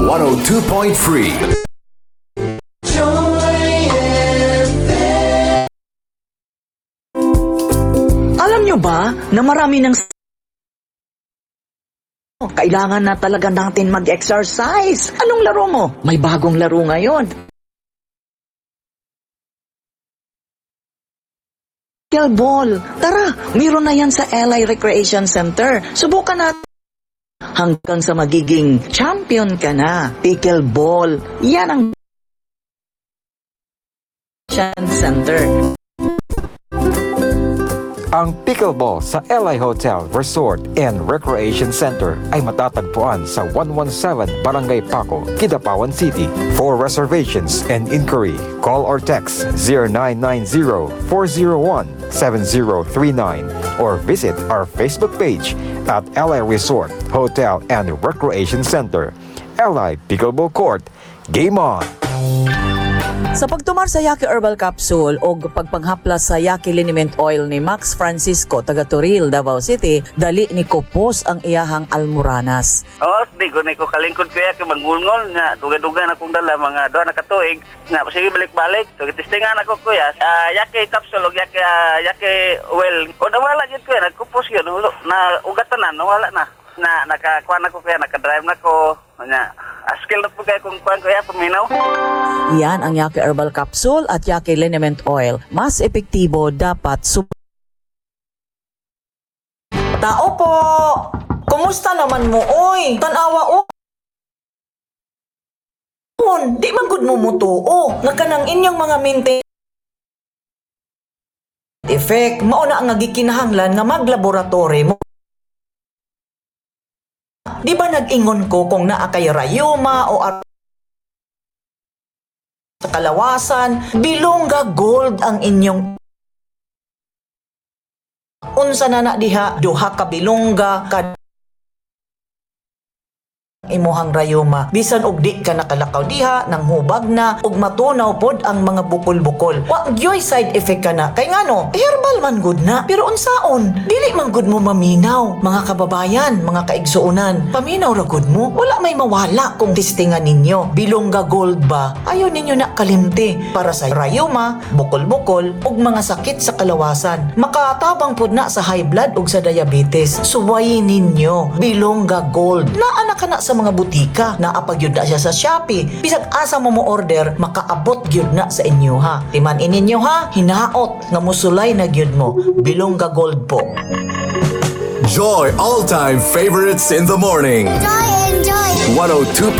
102.3. Alam nyo ba na marami ng kailangan na talaga natin mag-exercise? Anong laro mo? May bagong laro ngayon. Pickleball. Tara, mayroon na yan sa LA Recreation Center. Subukan natin. Hanggang sa magiging champion ka na. Pickleball. Yan ang Center. Ang Pickleball sa LA Hotel, Resort and Recreation Center ay matatagpuan sa 117 Barangay Paco, Kidapawan City. For reservations and inquiry, call or text 0990-401-7039 or visit our Facebook page at LA Resort, Hotel and Recreation Center. LA Pickleball Court, game on! Sa pagtumar sa Yaki Herbal Capsule o pagpanghaplas sa Yaki Liniment Oil ni Max Francisco, taga Toril, Davao City, dali ni Kopos ang iyahang almoranas. Di ko na ko kalingkod kaya kay mangulngol nga duga-duga na kong dala mga doon na katuig nga sige balik-balik. So gitistingan ako kuya Yaki Capsule o Yaki Oil. O nawala jud kuya nagkupos yun na ugatanan nawala na. Nakakuha na ko kaya nakadrive na ko nya skill na po kaya kung kuhan ko paminaw. Yan ang Yaki Herbal Capsule at Yaki Liniment Oil. Mas epektibo dapat Tao po! Kumusta naman mo, oy? Tanawa, di man gud mo mutuo. Nga kanang inyong mga effect, mauna ang gikinahanglan nga maglaboratory mo. Di ba nag-ingon ko kung naa kay rayuma o sa kalawasan, bilongga gold ang inyong unsa na diha duha ka bilongga ka imuhang rayuma bisan og di ka nakalakaw diha nang hubag na ug matunaw pod ang mga bukol-bukol wa gyoy side effect kana kay ngano herbal man gud na pero unsaon dili man gud mo maminaw mga kababayan mga kaigsuonan paminaw ra gud mo wala may mawala kung testingan ninyo bilongga gold ba ayo ninyo na kalimti para sa rayuma bukol-bukol ug mga sakit sa kalawasan makatabang pod na sa high blood ug sa diabetes suwayin ninyo bilongga gold naa na kana sa mga butika na apagyud na siya sa Shopee bisag asa mo order makaabot gyud na sa inyo ha timan ininyo ha hinaot nga musulay na gyud mo bilongga gold po. Joy all-time favorites in the morning. Enjoy! 102.3